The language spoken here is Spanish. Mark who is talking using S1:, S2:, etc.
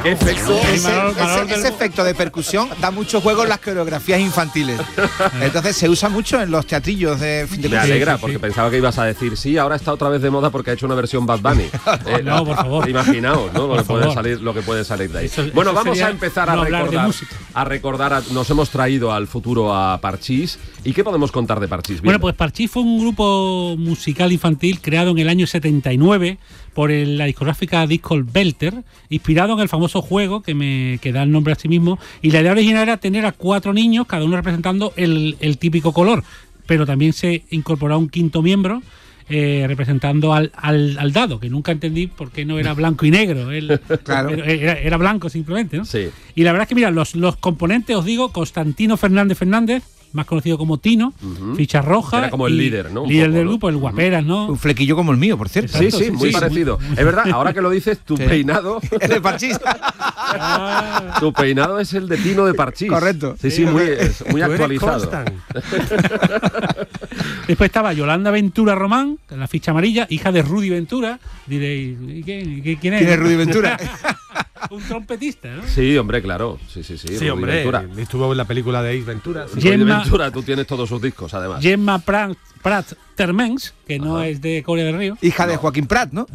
S1: ¿Qué efecto?
S2: Ese efecto de percusión da mucho juego en las coreografías infantiles. Entonces se usa mucho en los teatrillos de fin de
S1: Me
S2: curso.
S1: alegra, porque pensaba que ibas a decir, sí, ahora está otra vez de moda porque ha hecho una versión Bad Bunny.
S3: No, por favor.
S1: Imaginaos, ¿no? Lo que puede salir de ahí. Bueno, vamos a empezar a recordar. Nos hemos traído al futuro a Parchís. ¿Y qué podemos contar de Parchís?
S3: Bueno, pues Parchís fue un grupo musical infantil creado en el año 79 por la discográfica Disco Belter, inspirado en el famoso juego que da el nombre a sí mismo, y la idea original era tener a 4 niños, cada uno representando el típico color, pero también se incorporó un quinto miembro representando al dado, que nunca entendí por qué no era blanco y negro.
S2: Claro.
S3: Era blanco simplemente, ¿no?
S1: Sí.
S3: Y la verdad es que, mira, los componentes, os digo, Constantino Fernández, más conocido como Tino, ficha roja.
S1: Era como el líder, ¿no?
S3: Líder del grupo, el guaperas, ¿no?
S2: Un flequillo como el mío, por cierto.
S1: Sí, muy parecido. Es verdad, ahora que lo dices, tu peinado...
S2: El de Parchís.
S1: Tu peinado es el de Tino de Parchís.
S2: Correcto.
S1: Sí, muy actualizado.
S3: Después estaba Yolanda Ventura Román, la ficha amarilla, hija de Rudy Ventura. Diréis, ¿quién es?
S2: ¿Quién es Rudy Ventura?
S3: Un trompetista, ¿no?
S1: Sí, hombre, claro. Sí,
S4: Rudy hombre, Ventura. Estuvo en la película de Ace Ventura.
S1: Sí. Rudy Ventura, tú tienes todos sus discos, además.
S3: Gemma Prat Termens, que no es de Corea del Río.
S2: Hija de Joaquín Prat, ¿no?